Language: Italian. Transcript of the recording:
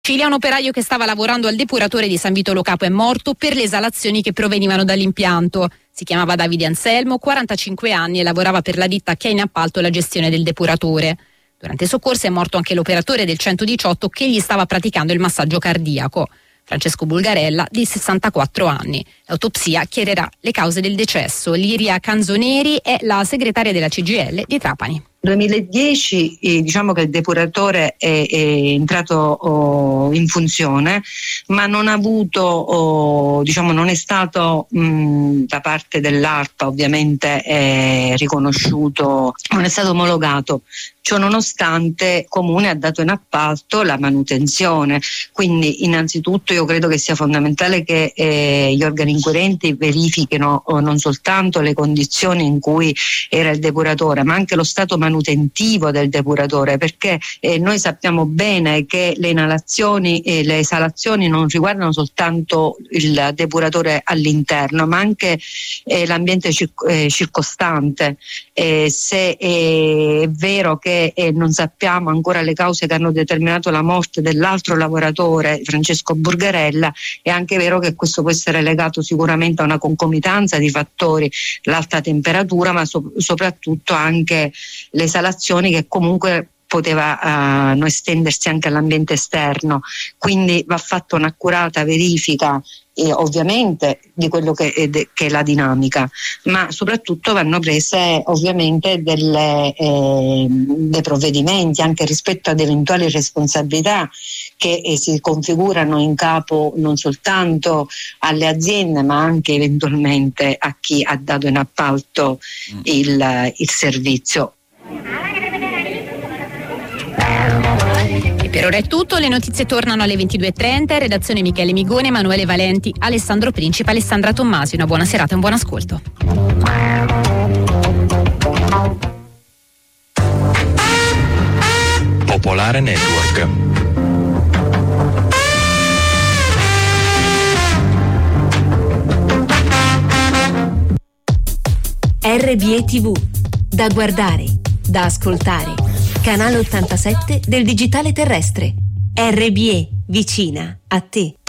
Un operaio che stava lavorando al depuratore di San Vito Lo Capo è morto per le esalazioni che provenivano dall'impianto. Si chiamava Davide Anselmo, 45 anni e lavorava per la ditta che ha in appalto la gestione del depuratore. Durante i soccorsi è morto anche l'operatore del 118 che gli stava praticando il massaggio cardiaco. Francesco Bulgarella, di 64 anni. L'autopsia chiarirà le cause del decesso. Liria Canzoneri è la segretaria della CGIL di Trapani. 2010 diciamo che il depuratore è entrato in funzione, ma non ha avuto non è stato da parte dell'ARPA ovviamente riconosciuto, non è stato omologato. Ciò nonostante il Comune ha dato in appalto la manutenzione, quindi innanzitutto io credo che sia fondamentale che gli organi inquirenti verifichino non soltanto le condizioni in cui era il depuratore, ma anche lo stato manutentivo del depuratore, perché noi sappiamo bene che le inalazioni e le esalazioni non riguardano soltanto il depuratore all'interno, ma anche l'ambiente circostante. Se è vero che non sappiamo ancora le cause che hanno determinato la morte dell'altro lavoratore, Francesco Burgarella, è anche vero che questo può essere legato sicuramente a una concomitanza di fattori, l'alta temperatura, ma soprattutto anche le esalazioni che comunque potevano estendersi anche all'ambiente esterno. Quindi va fatta un'accurata verifica ovviamente di quello che è la dinamica, ma soprattutto vanno prese ovviamente dei provvedimenti anche rispetto ad eventuali responsabilità che si configurano in capo non soltanto alle aziende ma anche eventualmente a chi ha dato in appalto il servizio. E per ora è tutto, le notizie tornano alle 22.30, redazione Michele Migone, Emanuele Valenti, Alessandro Principe, Alessandra Tommasi. Una buona serata e un buon ascolto. Popolare Network. RBE TV, da guardare, da ascoltare. Canale 87 del digitale terrestre. RBE, vicina a te.